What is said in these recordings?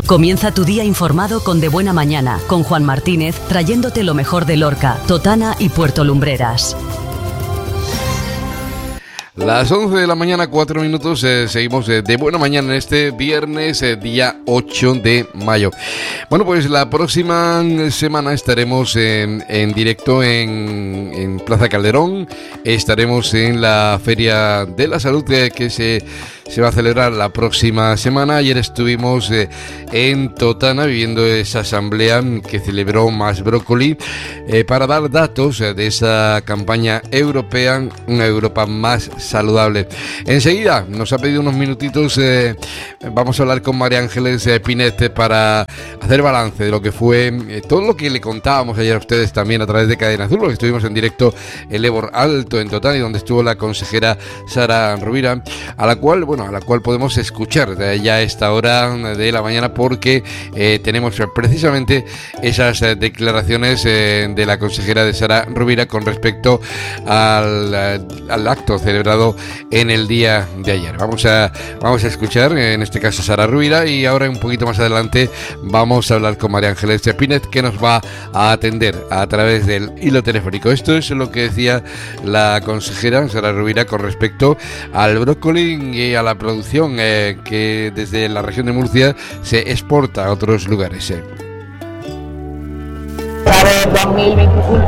Comienza tu día informado con De Buena Mañana, con Juan Martínez, trayéndote lo mejor de Lorca, Totana y Puerto Lumbreras. Las 11 de la mañana, 4 minutos, seguimos de Buena Mañana en este viernes, día 8 de mayo. Bueno, pues la próxima semana estaremos en directo en Plaza Calderón, estaremos en la Feria de la Salud que se va a celebrar la próxima semana. Ayer estuvimos en Totana viviendo esa asamblea que celebró Más Brócoli para dar datos de esa campaña europea, una Europa más saludable. Enseguida nos ha pedido unos minutitos, vamos a hablar con María Ángeles Pinet para hacer balance de lo que fue todo lo que le contábamos ayer a ustedes también a través de Cadena Azul, porque estuvimos en directo en Lebor Alto, en Totana, y donde estuvo la consejera Sara Rovira, a la cual podemos escuchar ya a esta hora de la mañana, porque tenemos precisamente esas declaraciones de la consejera de Sara Rovira con respecto al acto celebrado en el día de ayer. Vamos a escuchar en este caso a Sara Rovira, y ahora un poquito más adelante vamos a hablar con María Ángeles Pinet, que nos va a atender a través del hilo telefónico. Esto es lo que decía la consejera Sara Rovira con respecto al brócoli y a la producción que desde la región de Murcia se exporta a otros lugares. Para el 2025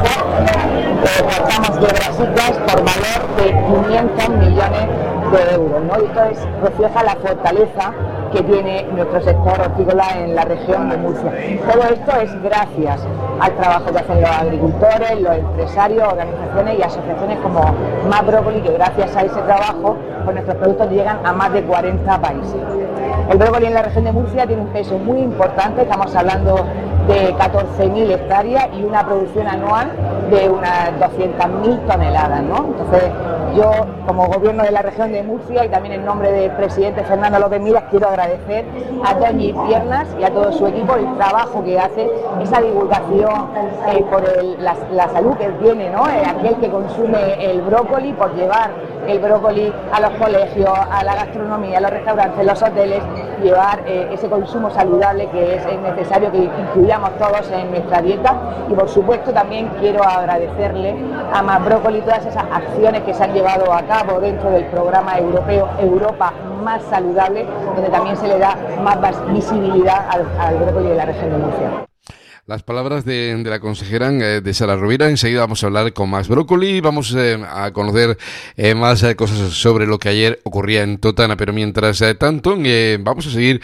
exportamos hierbas por valor de 500 millones de euros, ¿no? Y esto refleja la fortaleza que tiene nuestro sector hortícola en la región de Murcia. Todo esto es gracias al trabajo que hacen los agricultores, los empresarios, organizaciones y asociaciones como Más Brócoli, que gracias a ese trabajo pues nuestros productos llegan a más de 40 países. El brócoli en la región de Murcia tiene un peso muy importante, estamos hablando de 14.000 hectáreas y una producción anual de unas 200.000 toneladas, ¿no? Entonces, yo, como gobierno de la región de Murcia y también en nombre del presidente Fernando López Miras, quiero agradecer a Toñi Piernas y a todo su equipo el trabajo que hace, esa divulgación por la salud que tiene, ¿no? Aquel que consume el brócoli, por llevar el brócoli a los colegios, a la gastronomía, a los restaurantes, los hoteles, llevar ese consumo saludable que es necesario que incluyamos todos en nuestra dieta. Y por supuesto también quiero agradecerle a Más Brócoli todas esas acciones que se han llevado a cabo dentro del programa europeo Europa Más Saludable, donde también se le da más visibilidad al brócoli de la región de Murcia. Las palabras de la consejera de Sara Rovira. Enseguida vamos a hablar con Más Brócoli, vamos a conocer más cosas sobre lo que ayer ocurría en Totana, pero mientras tanto vamos a seguir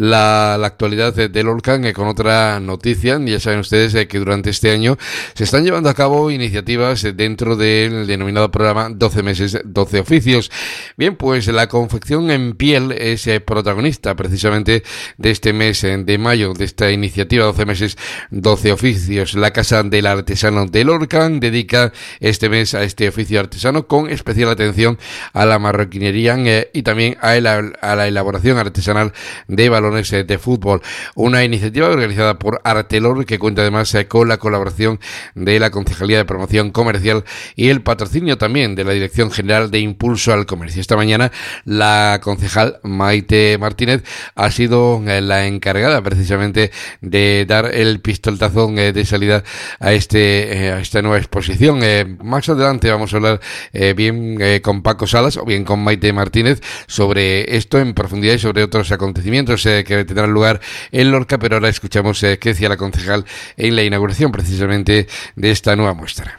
la actualidad de Lorca con otra noticia. Ya saben ustedes que durante este año se están llevando a cabo iniciativas dentro del denominado programa 12 meses, 12 oficios. Bien, pues la confección en piel es protagonista precisamente de este mes de mayo, de esta iniciativa 12 meses, 12 oficios. La Casa del Artesano de Lorca dedica este mes a este oficio artesano, con especial atención a la marroquinería y también a la elaboración artesanal de balones de fútbol. Una iniciativa organizada por Artelor, que cuenta además con la colaboración de la Concejalía de Promoción Comercial y el patrocinio también de la Dirección General de Impulso al Comercio. Esta mañana la concejal Maite Martínez ha sido la encargada precisamente de dar el pistoletazo de salida a esta nueva exposición. Más adelante vamos a hablar bien con Paco Salas o bien con Maite Martínez sobre esto en profundidad y sobre otros acontecimientos que tendrán lugar en Lorca, pero ahora escuchamos qué decía la concejal en la inauguración precisamente de esta nueva muestra.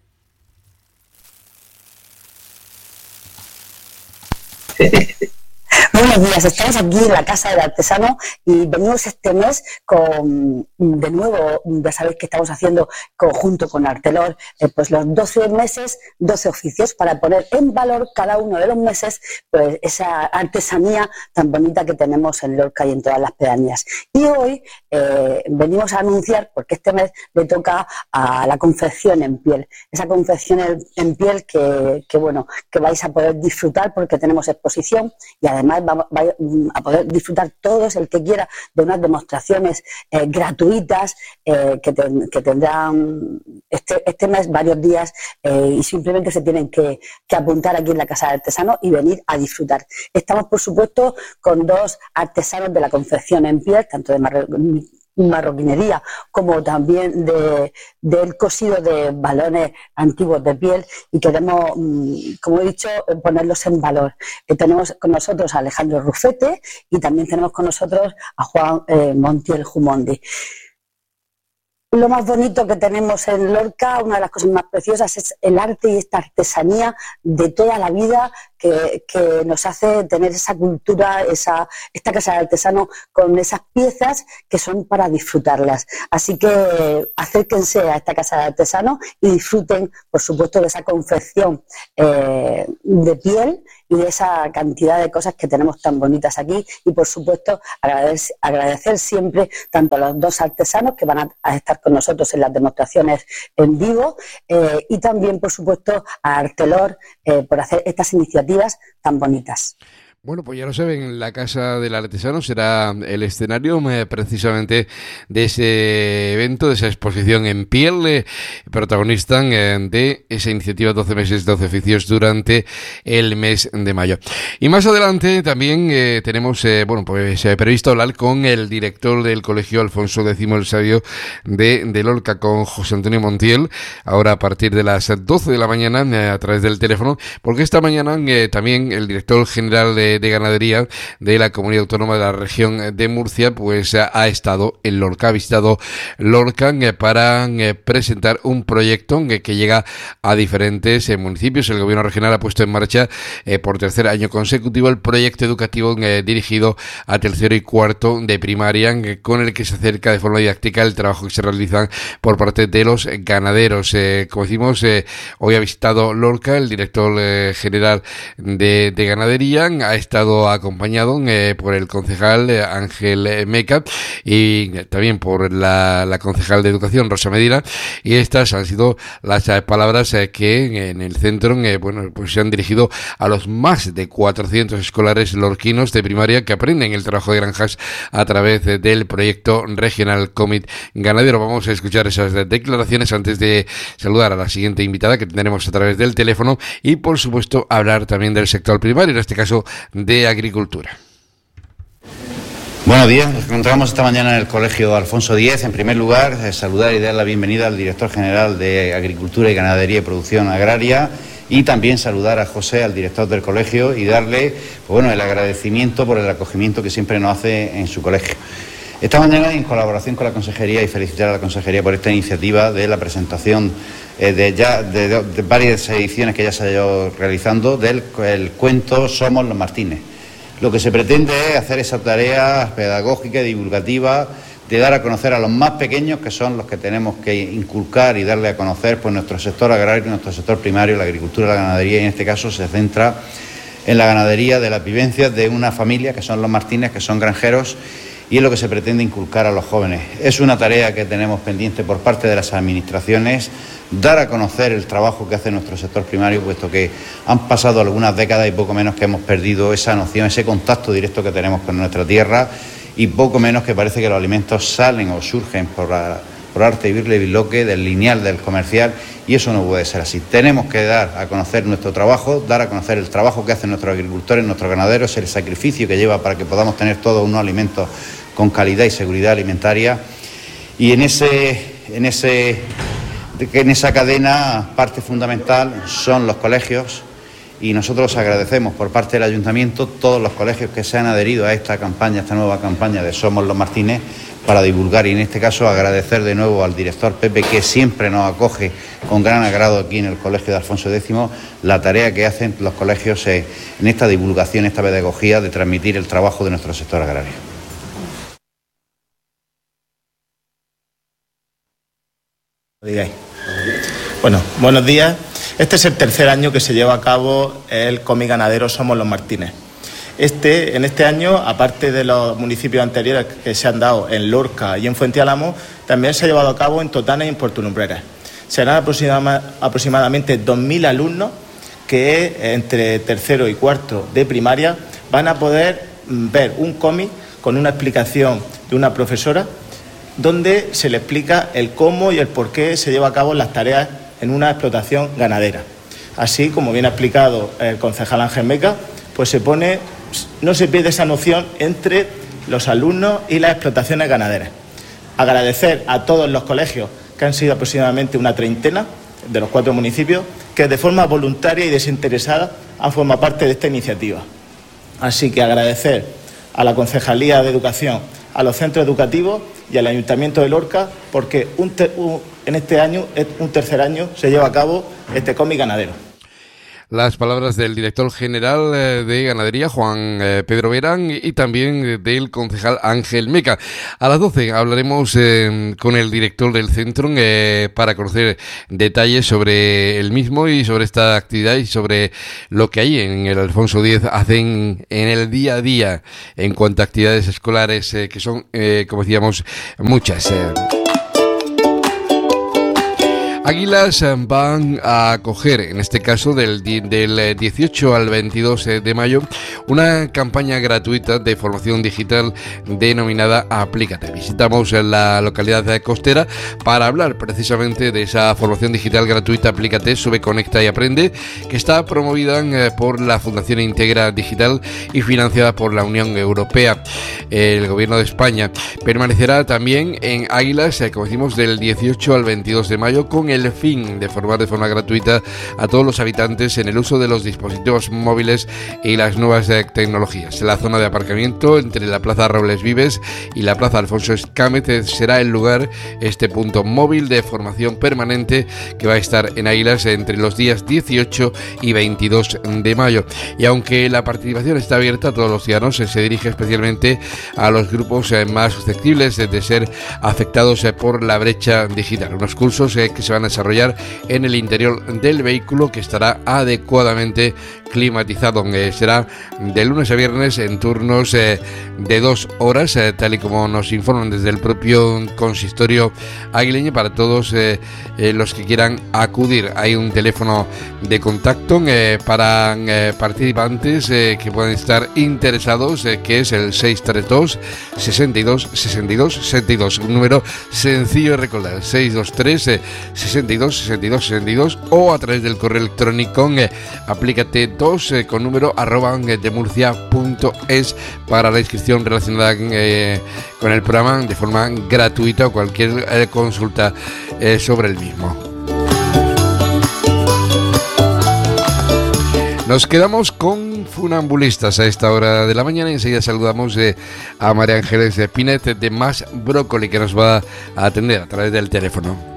Buenos días, estamos aquí en la Casa del Artesano y venimos este mes con, de nuevo, ya sabéis que estamos haciendo conjunto con Artelor, pues los 12 meses, 12 oficios, para poner en valor cada uno de los meses pues esa artesanía tan bonita que tenemos en Lorca y en todas las pedanías. Y hoy venimos a anunciar, porque este mes le toca a la confección en piel, esa confección en piel que vais a poder disfrutar porque tenemos exposición y además vamos a poder disfrutar todos, el que quiera, de unas demostraciones gratuitas que tendrán este mes varios días y simplemente se tienen que apuntar aquí en la Casa del Artesano y venir a disfrutar. Estamos, por supuesto, con 2 artesanos de la confección en piel, tanto de marroquinería como también del cosido de balones antiguos de piel, y queremos, como he dicho, ponerlos en valor. Tenemos con nosotros a Alejandro Rufete y también tenemos con nosotros a Juan Montiel Jumondi. Lo más bonito que tenemos en Lorca, una de las cosas más preciosas, es el arte y esta artesanía de toda la vida que nos hace tener esa cultura, esta Casa del Artesano con esas piezas que son para disfrutarlas. Así que acérquense a esta Casa del Artesano y disfruten, por supuesto, de esa confección de piel y de esa cantidad de cosas que tenemos tan bonitas aquí, y por supuesto agradecer siempre tanto a los 2 artesanos que van a estar con nosotros en las demostraciones en vivo y también por supuesto a Artelor por hacer estas iniciativas tan bonitas. Bueno, pues ya lo saben, la Casa del Artesano será el escenario precisamente de ese evento, de esa exposición en piel, protagonista de esa iniciativa 12 meses, 12 oficios durante el mes de mayo. Y más adelante también tenemos, previsto hablar con el director del Colegio Alfonso X el Sabio de Lorca, con José Antonio Montiel, ahora a partir de las 12 de la mañana a través del teléfono, porque esta mañana también el director general de Ganadería de la Comunidad Autónoma de la Región de Murcia pues ha estado en Lorca, ha visitado Lorca para presentar un proyecto que llega a diferentes municipios. El gobierno regional ha puesto en marcha por tercer año consecutivo el proyecto educativo dirigido a tercero y cuarto de primaria, con el que se acerca de forma didáctica el trabajo que se realiza por parte de los ganaderos. Como decimos, hoy ha visitado Lorca el director general de Ganadería, ha estado acompañado por el concejal Ángel Meca y también por la concejal de Educación Rosa Medina, y estas han sido las palabras que en el centro pues se han dirigido a los más de 400 escolares lorquinos de primaria que aprenden el trabajo de granjas a través del proyecto regional Comit Ganadero. Vamos a escuchar esas declaraciones antes de saludar a la siguiente invitada que tendremos a través del teléfono y por supuesto hablar también del sector primario, en este caso de agricultura. Buenos días, nos encontramos esta mañana en el Colegio Alfonso X. En primer lugar, saludar y dar la bienvenida al director general de Agricultura y Ganadería y Producción Agraria, y también saludar a José, al director del colegio, y darle el agradecimiento por el acogimiento que siempre nos hace en su colegio. Esta mañana, en colaboración con la Consejería, y felicitar a la Consejería por esta iniciativa de la presentación de varias ediciones que ya se ha ido realizando del cuento Somos los Martínez. Lo que se pretende es hacer esa tarea pedagógica y divulgativa de dar a conocer a los más pequeños, que son los que tenemos que inculcar y darle a conocer pues nuestro sector agrario, nuestro sector primario, la agricultura, la ganadería, y en este caso se centra en la ganadería de las vivencias de una familia que son los Martínez, que son granjeros, y es lo que se pretende inculcar a los jóvenes. Es una tarea que tenemos pendiente por parte de las administraciones, dar a conocer el trabajo que hace nuestro sector primario, puesto que han pasado algunas décadas y poco menos que hemos perdido esa noción, ese contacto directo que tenemos con nuestra tierra, y poco menos que parece que los alimentos salen o surgen por arte y birle y biloque del lineal, del comercial, y eso no puede ser así. Tenemos que dar a conocer nuestro trabajo, dar a conocer el trabajo que hacen nuestros agricultores, nuestros ganaderos, el sacrificio que lleva para que podamos tener todos unos alimentos con calidad y seguridad alimentaria, y en esa cadena parte fundamental son los colegios, y nosotros agradecemos por parte del Ayuntamiento todos los colegios que se han adherido a esta campaña, esta nueva campaña de Somos los Martínez, para divulgar, y en este caso agradecer de nuevo al director Pepe, que siempre nos acoge con gran agrado aquí en el Colegio de Alfonso X, la tarea que hacen los colegios en esta divulgación, esta pedagogía de transmitir el trabajo de nuestro sector agrario. Bueno, buenos días. Este es el tercer año que se lleva a cabo el Comit Ganadero Somos los Martínez. En este año, aparte de los municipios anteriores que se han dado en Lorca y en Fuentealamo, también se ha llevado a cabo en Totana y en Puerto Lumbreras. Serán aproximadamente 2.000 alumnos que entre tercero y cuarto de primaria van a poder ver un cómic con una explicación de una profesora donde se le explica el cómo y el por qué se lleva a cabo las tareas en una explotación ganadera. Así, como bien ha explicado el concejal Ángel Meca, pues no se pierde esa noción entre los alumnos y las explotaciones ganaderas. Agradecer a todos los colegios, que han sido aproximadamente una treintena de los 4 municipios, que de forma voluntaria y desinteresada han formado parte de esta iniciativa. Así que agradecer a la Concejalía de Educación, a los centros educativos y al Ayuntamiento de Lorca, porque en este año, un tercer año, se lleva a cabo este cómic ganadero. Las palabras del director general de Ganadería, Juan Pedro Verán, y también del concejal Ángel Meca. A las 12 hablaremos con el director del centro para conocer detalles sobre el mismo y sobre esta actividad y sobre lo que ahí en el Alfonso X hacen en el día a día en cuanto a actividades escolares, que son, como decíamos, muchas. Águilas van a acoger, en este caso del 18 al 22 de mayo, una campaña gratuita de formación digital denominada Aplícate. Visitamos la localidad costera para hablar precisamente de esa formación digital gratuita Aplícate, Sube, Conecta y Aprende, que está promovida por la Fundación Integra Digital y financiada por la Unión Europea. El Gobierno de España permanecerá también en Águilas, como decimos, del 18 al 22 de mayo, con el fin de formar de forma gratuita a todos los habitantes en el uso de los dispositivos móviles y las nuevas tecnologías. La zona de aparcamiento entre la Plaza Robles Vives y la Plaza Alfonso Escámez será el lugar, este punto móvil de formación permanente que va a estar en Águilas entre los días 18 y 22 de mayo. Y aunque la participación está abierta a todos los ciudadanos, se dirige especialmente a los grupos más susceptibles de ser afectados por la brecha digital. Unos cursos que se van a desarrollar en el interior del vehículo, que estará adecuadamente climatizado. Será de lunes a viernes en turnos de 2 horas, tal y como nos informan desde el propio consistorio aguileño, para todos los que quieran acudir. Hay un teléfono de contacto para participantes que pueden estar interesados, que es el 632 62 62 62, un número sencillo de recordar, 623 62 62 62, o a través del correo electrónico aplícate2 con número @demurcia.es para la inscripción relacionada con el programa de forma gratuita o cualquier consulta sobre el mismo. Nos quedamos con funambulistas a esta hora de la mañana y enseguida saludamos a María Ángeles Pinet de Más Brócoli, que nos va a atender a través del teléfono.